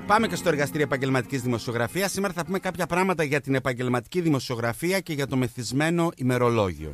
Πάμε και στο εργαστήριο επαγγελματικής δημοσιογραφίας. Σήμερα θα πούμε κάποια πράγματα για την επαγγελματική δημοσιογραφία και για το μεθυσμένο ημερολόγιο.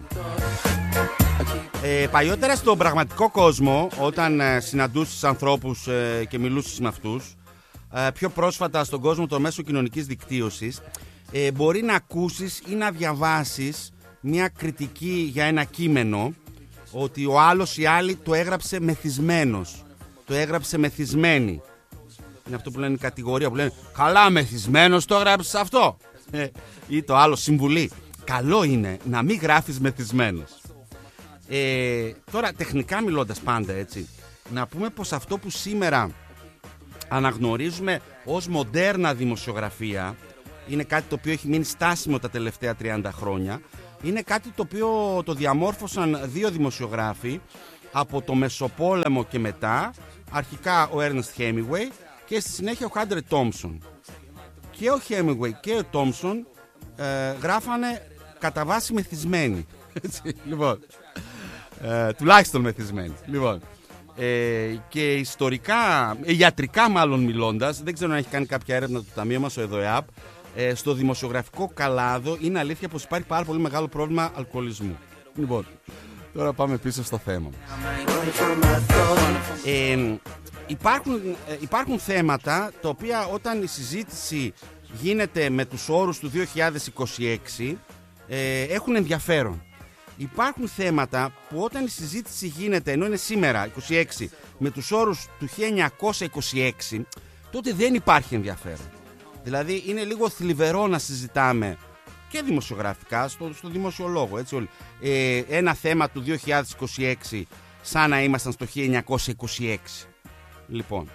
Παλιότερα στον πραγματικό κόσμο, όταν συναντούσες ανθρώπους και μιλούσες με αυτούς, πιο πρόσφατα στον κόσμο των μέσων κοινωνικής δικτύωσης, μπορεί να ακούσεις ή να διαβάσεις μια κριτική για ένα κείμενο, ότι ο άλλος ή άλλη το έγραψε μεθυσμένος, το έγραψε μεθυσμένη. Είναι αυτό που λένε η κατηγορία, που λένε καλά μεθυσμένος το έγραψες αυτό, ή το άλλο συμβουλή, καλό είναι να μην γράφεις μεθυσμένος. Τώρα τεχνικά μιλώντας πάντα έτσι, να πούμε πως αυτό που σήμερα αναγνωρίζουμε ως μοντέρνα δημοσιογραφία είναι κάτι το οποίο έχει μείνει στάσιμο τα τελευταία 30 χρόνια. Είναι κάτι το οποίο το διαμόρφωσαν δύο δημοσιογράφοι από το Μεσοπόλεμο και μετά, αρχικά ο Ernest Hemingway και στη συνέχεια ο Hunter Thompson. Και ο Hemingway και ο Thompson γράφανε κατά βάση μεθυσμένοι. Λοιπόν, τουλάχιστον μεθυσμένοι. Λοιπόν, και ιστορικά, ιατρικά μάλλον μιλώντας, δεν ξέρω αν έχει κάνει κάποια έρευνα το ταμείο μας, ο ΕΔΟΕΑΠ, στο δημοσιογραφικό καλάδο είναι αλήθεια πως υπάρχει πάρα πολύ μεγάλο πρόβλημα αλκοολισμού. Λοιπόν, τώρα πάμε πίσω στο θέμα. Υπάρχουν θέματα τα οποία όταν η συζήτηση γίνεται με τους όρους του 2026 έχουν ενδιαφέρον. Υπάρχουν θέματα που όταν η συζήτηση γίνεται, ενώ είναι σήμερα 26, με τους όρους του 1926, τότε δεν υπάρχει ενδιαφέρον. Δηλαδή είναι λίγο θλιβερό να συζητάμε και δημοσιογραφικά στο δημόσιο λόγο, έτσι όλοι, ένα θέμα του 2026 σαν να ήμασταν στο 1926. Λοιπόν,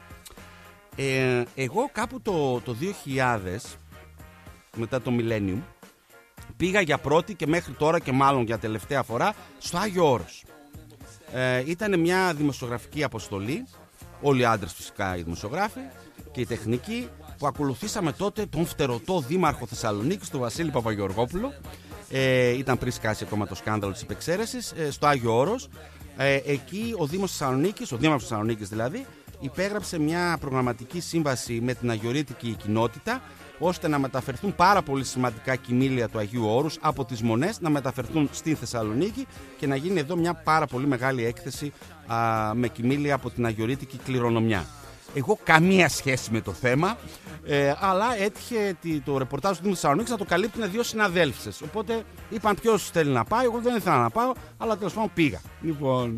εγώ κάπου το 2000, μετά το Millennium, πήγα για πρώτη και μέχρι τώρα και μάλλον για τελευταία φορά στο Άγιο Όρος. Ήταν μια δημοσιογραφική αποστολή, όλοι οι άντρες φυσικά οι δημοσιογράφοι και οι τεχνικοί, που ακολουθήσαμε τότε τον φτερωτό δήμαρχο Θεσσαλονίκης, τον Βασίλη Παπαγεωργόπουλο. Ήταν πριν σκάσει ακόμα το σκάνδαλο της υπεξαίρεσης, στο Άγιο Όρος. Εκεί ο Δήμος Θεσσαλονίκης, ο Δήμαρχος Θεσσαλονίκης δηλαδή, υπέγραψε μια προγραμματική σύμβαση με την αγιορείτικη κοινότητα, ώστε να μεταφερθούν πάρα πολύ σημαντικά κοιμήλια του Αγίου Όρους από τις Μονές, να μεταφερθούν στη Θεσσαλονίκη και να γίνει εδώ μια πάρα πολύ μεγάλη έκθεση με κοιμήλια από την αγιορείτικη κληρονομιά. Εγώ καμία σχέση με το θέμα, αλλά έτυχε το ρεπορτάζ του Δήμου Θεσσαλονίκης να το καλύπτουν δύο συναδέλφισες. Οπότε είπαν ποιος θέλει να πάει, εγώ δεν ήθελα να πάω, αλλά τέλος πάντων πήγα. Λοιπόν,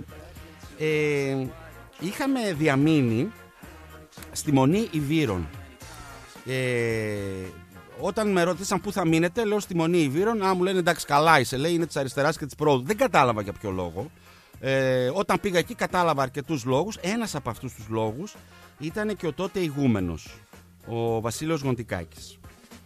είχαμε διαμείνει στη Μονή Ιβύρων. Όταν με ρωτήσαν πού θα μείνετε, λέω στη Μονή Ιβύρων. Μου λένε εντάξει, καλά είσαι, λέει, είναι της αριστεράς και της πρόοδου. Δεν κατάλαβα για ποιο λόγο. Όταν πήγα εκεί κατάλαβα αρκετούς λόγους. Ένας από αυτούς τους λόγους ήταν και ο τότε ηγούμενος, ο Βασίλειος Γοντικάκης.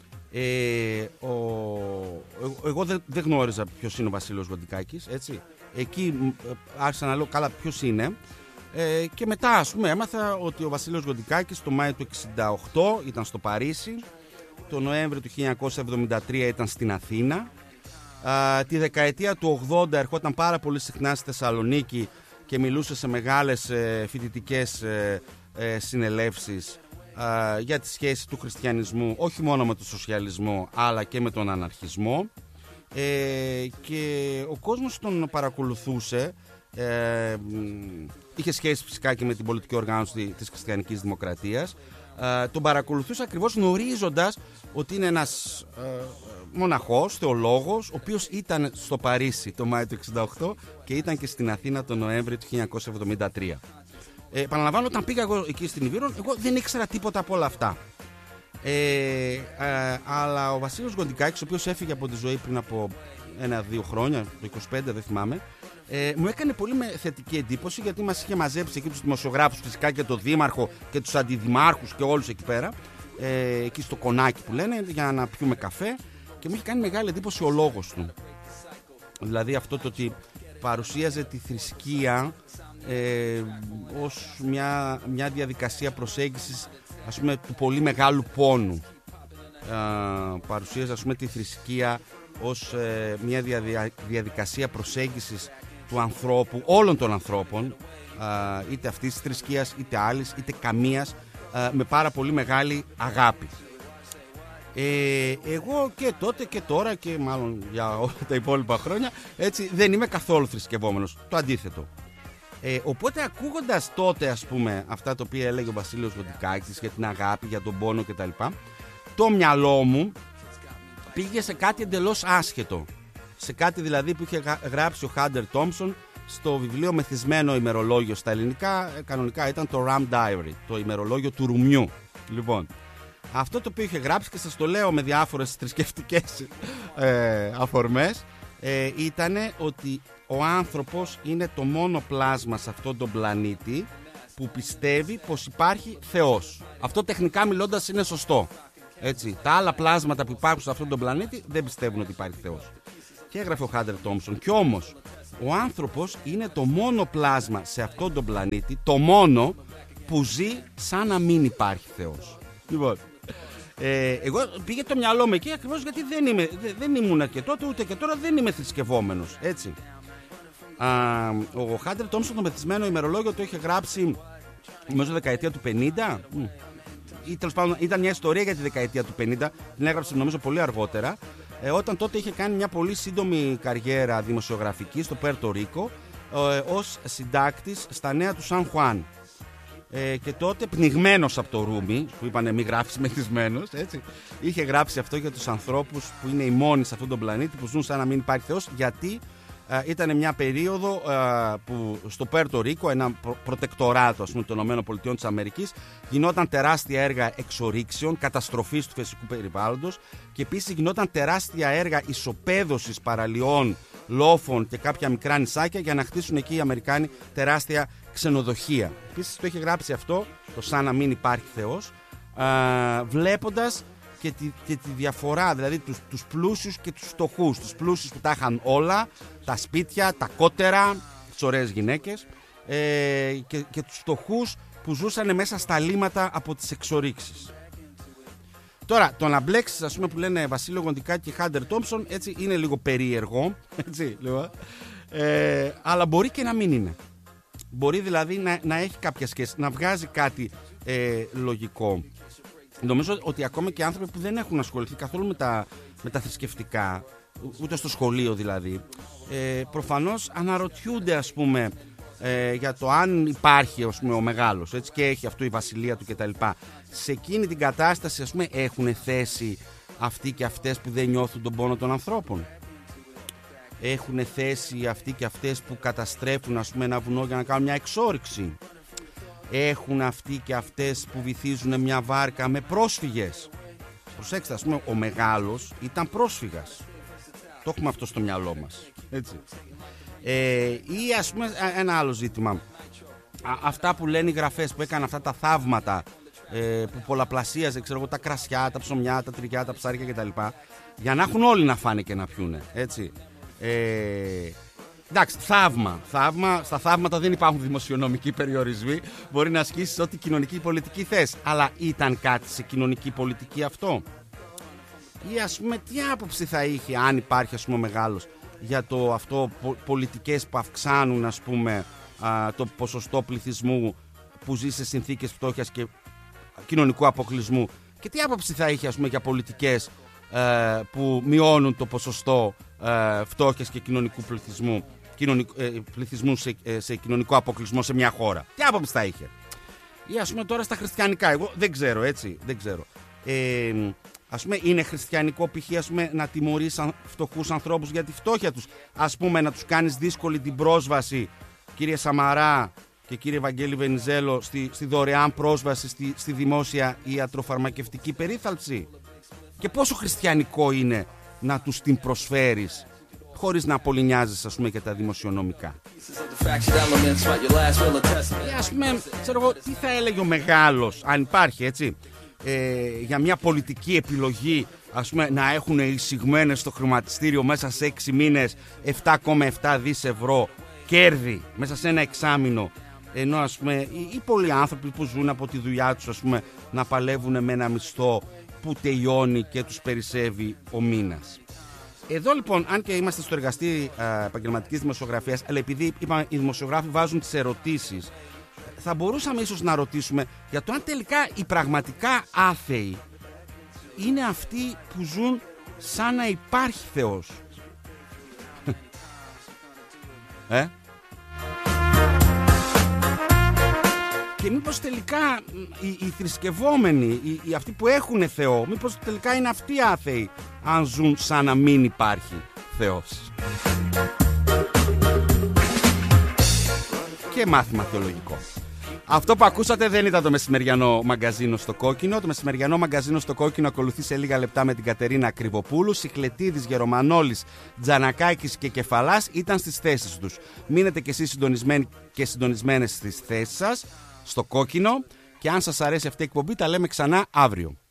Εγώ δεν γνώριζα ποιος είναι ο Βασίλειος Γοντικάκης, έτσι. Εκεί άρχισα να λέω καλά ποιος είναι. Και μετά ας πούμε έμαθα ότι ο Βασίλειος Γοντικάκης το Μάιο του 1968 ήταν στο Παρίσι, το Νοέμβριο του 1973 ήταν στην Αθήνα, τη δεκαετία του 80 ερχόταν πάρα πολύ συχνά στη Θεσσαλονίκη και μιλούσε σε μεγάλες φοιτητικές συνελεύσεις για τη σχέση του χριστιανισμού όχι μόνο με τον σοσιαλισμό αλλά και με τον αναρχισμό, και ο κόσμος τον παρακολουθούσε. Είχε σχέση φυσικά και με την πολιτική οργάνωση της χριστιανικής δημοκρατίας. Τον παρακολουθούσε ακριβώς γνωρίζοντας ότι είναι ένας μοναχός, θεολόγος, ο οποίος ήταν στο Παρίσι το Μάιο του 1968 και ήταν και στην Αθήνα το Νοέμβριο του 1973. Επαναλαμβάνω, όταν πήγα εγώ εκεί στην Ιβύρων, εγώ δεν ήξερα τίποτα από όλα αυτά. Αλλά ο Βασίλειος Γοντικάκης, ο οποίος έφυγε από τη ζωή πριν από 1-2 χρόνια, το 25 δεν θυμάμαι, μου έκανε πολύ θετική εντύπωση, γιατί μας είχε μαζέψει εκεί τους δημοσιογράφους φυσικά και τον δήμαρχο και τους αντιδημάρχους και όλους εκεί πέρα, εκεί στο κονάκι που λένε, για να πιούμε καφέ, και μου είχε κάνει μεγάλη εντύπωση ο λόγος του. Δηλαδή αυτό το ότι παρουσίαζε τη θρησκεία ως μια διαδικασία προσέγγισης, ας πούμε, του πολύ μεγάλου πόνου. Παρουσίαζε, ας πούμε, τη θρησκεία ως μια διαδικασία προσέγγισης του ανθρώπου, όλων των ανθρώπων, είτε αυτής της θρησκείας είτε άλλης είτε καμίας, με πάρα πολύ μεγάλη αγάπη. Εγώ και τότε και τώρα και μάλλον για όλα τα υπόλοιπα χρόνια, έτσι, δεν είμαι καθόλου θρησκευόμενος. Το αντίθετο. Οπότε ακούγοντας τότε, ας πούμε, αυτά τα οποία έλεγε ο Βασίλειος Γοντικάκης για την αγάπη, για τον πόνο κτλ., το μυαλό μου πήγε σε κάτι εντελώς άσχετο. Σε κάτι δηλαδή που είχε γράψει ο Χάντερ Τόμψον στο βιβλίο Μεθυσμένο ημερολόγιο στα ελληνικά. Κανονικά ήταν το Ram Diary, το ημερολόγιο του Ρουμιού. Λοιπόν, αυτό το οποίο είχε γράψει, και σας το λέω με διάφορες θρησκευτικές αφορμές, ήταν ότι ο άνθρωπος είναι το μόνο πλάσμα σε αυτόν τον πλανήτη που πιστεύει πως υπάρχει Θεός. Αυτό τεχνικά μιλώντας είναι σωστό. Έτσι. Τα άλλα πλάσματα που υπάρχουν σε αυτόν τον πλανήτη δεν πιστεύουν ότι υπάρχει Θεός. Και έγραφε ο Χάντερ Τόμψον. Κι όμως ο άνθρωπος είναι το μόνο πλάσμα σε αυτόν τον πλανήτη, το μόνο που ζει σαν να μην υπάρχει Θεός. Λοιπόν, εγώ πήγε το μυαλό μου εκεί ακριβώς γιατί δεν ήμουν και τότε ούτε και τώρα δεν είμαι θρησκευόμενος. Έτσι. Ο Χάντερ Τόμψον το Μεθυσμένο ημερολόγιο το είχε γράψει νομίζω δεκαετία του 50. Ή τέλος πάντων ήταν μια ιστορία για τη δεκαετία του 50. Την έγραψε νομίζω πολύ αργότερα, όταν τότε είχε κάνει μια πολύ σύντομη καριέρα δημοσιογραφική στο Πέρτο Ρίκο ως συντάκτης στα νέα του Σαν Χουάν. Και τότε πνιγμένος από το Ρούμι, που είπανε μη γράφεις μεθυσμένος, έτσι, είχε γράψει αυτό για τους ανθρώπους που είναι οι μόνοι σε αυτόν τον πλανήτη, που ζουν σαν να μην υπάρχει Θεός, γιατί ήταν μια περίοδο που στο Πέρτο Ρίκο, ένα προτεκτοράτο, ας πούμε, των ΗΠΑ, γινόταν τεράστια έργα εξορίξεων, καταστροφής του φυσικού περιβάλλοντος, και επίσης γινόταν τεράστια έργα ισοπαίδωσης παραλιών, λόφων και κάποια μικρά νησάκια για να χτίσουν εκεί οι Αμερικάνοι τεράστια ξενοδοχεία. Επίσης το είχε γράψει αυτό, το σαν να μην υπάρχει Θεός, βλέποντας και τη διαφορά, δηλαδή τους πλούσιους και τους φτωχούς. Τους πλούσιους που τα είχαν όλα, τα σπίτια, τα κότερα, τις ωραίες γυναίκες, και τους φτωχούς που ζούσαν μέσα στα λίματα από τις εξορίξεις. Τώρα, το να μπλέξεις, ας πούμε, που λένε Βασίλειο Γοντικάκη και Χάντερ Τόμψον, έτσι, είναι λίγο περίεργο, έτσι, λίγο, αλλά μπορεί και να μην είναι. Μπορεί δηλαδή να έχει κάποια σχέση, να βγάζει κάτι λογικό. Νομίζω ότι ακόμα και άνθρωποι που δεν έχουν ασχοληθεί καθόλου με τα θρησκευτικά, ούτε στο σχολείο δηλαδή, προφανώς αναρωτιούνται, ας πούμε, για το αν υπάρχει, ας πούμε, ο μεγάλος, έτσι, και έχει αυτό η βασιλεία του κτλ. Σε εκείνη την κατάσταση, ας πούμε, έχουν θέση αυτοί και αυτές που δεν νιώθουν τον πόνο των ανθρώπων. Έχουν θέση αυτοί και αυτές που καταστρέφουν, ας πούμε, ένα βουνό για να κάνουν μια εξόρυξη. Έχουν αυτοί και αυτές που βυθίζουν μια βάρκα με πρόσφυγες. Προσέξτε, ας πούμε, ο μεγάλος ήταν πρόσφυγας. Το έχουμε αυτό στο μυαλό μας. Έτσι. Ή, ας πούμε, ένα άλλο ζήτημα. Αυτά που λένε οι γραφές που έκαναν αυτά τα θαύματα, που πολλαπλασίαζε, ξέρω εγώ, τα κρασιά, τα ψωμιά, τα τυριά, τα ψάρια κτλ. Για να έχουν όλοι να φάνε και να πιούνε. Έτσι. Εντάξει, θαύμα. Στα θαύματα δεν υπάρχουν δημοσιονομικοί περιορισμοί. Μπορεί να ασκήσεις ό,τι κοινωνική πολιτική θες. Αλλά ήταν κάτι σε κοινωνική πολιτική αυτό? Ή, ας πούμε, τι άποψη θα είχε, αν υπάρχει, ας πούμε, μεγάλος, για το αυτό, πολιτικές που αυξάνουν, ας πούμε, το ποσοστό πληθυσμού που ζει σε συνθήκες φτώχειας και κοινωνικού αποκλεισμού? Και τι άποψη θα είχε, ας πούμε, για πολιτικές που μειώνουν το ποσοστό φτώχειας και κοινωνικού πληθυσμού σε κοινωνικό αποκλεισμό σε μια χώρα? Τι άποψη θα είχε? Ή, ας πούμε, τώρα στα χριστιανικά, εγώ δεν ξέρω, έτσι, δεν ξέρω. Ας πούμε, είναι χριστιανικό π.χ., ας πούμε, να τιμωρείς φτωχούς ανθρώπους για τη φτώχεια τους? Ας πούμε, να τους κάνεις δύσκολη την πρόσβαση, κύριε Σαμαρά και κύριε Βαγγέλη Βενιζέλο, στη δωρεάν πρόσβαση στη δημόσια ιατροφαρμακευτική περίθαλψη? Και πόσο χριστιανικό είναι να τους την προσφέρεις χωρίς να απολυνιάζεις, ας πούμε, και τα δημοσιονομικά? Και, ας πούμε, ξέρω εγώ, τι θα έλεγε ο μεγάλος, αν υπάρχει, έτσι, για μια πολιτική επιλογή, ας πούμε, να έχουν εισηγμένες στο χρηματιστήριο μέσα σε 6 μήνες 7,7 δις ευρώ κέρδη μέσα σε ένα εξάμηνο, ενώ, ας πούμε, οι πολλοί άνθρωποι που ζουν από τη δουλειά τους, ας πούμε, να παλεύουν με ένα μισθό που τελειώνει και τους περισσεύει ο μήνας. Εδώ λοιπόν, αν και είμαστε στο εργαστήρι επαγγελματικής δημοσιογραφίας, αλλά επειδή είπαμε, οι δημοσιογράφοι βάζουν τις ερωτήσεις, θα μπορούσαμε ίσως να ρωτήσουμε για το αν τελικά οι πραγματικά άθεοι είναι αυτοί που ζουν σαν να υπάρχει Θεός. Και μήπως τελικά οι θρησκευόμενοι, οι αυτοί που έχουν Θεό, μήπως τελικά είναι αυτοί άθεοι αν ζουν σαν να μην υπάρχει Θεός. Και μάθημα θεολογικό. Αυτό που ακούσατε δεν ήταν το μεσημεριανό μαγκαζίνο στο κόκκινο. Το μεσημεριανό μαγκαζίνο στο κόκκινο ακολουθεί σε λίγα λεπτά με την Κατερίνα Ακριβοπούλου. Σιχλετίδης, Γερομανόλης, Τζανακάκης και Κεφαλάς ήταν στις θέσεις τους. Μείνετε κι εσείς συντονισμένοι και συντονισμένες στις θέσεις σας, στο κόκκινο. Και αν σας αρέσει αυτή η εκπομπή, τα λέμε ξανά αύριο.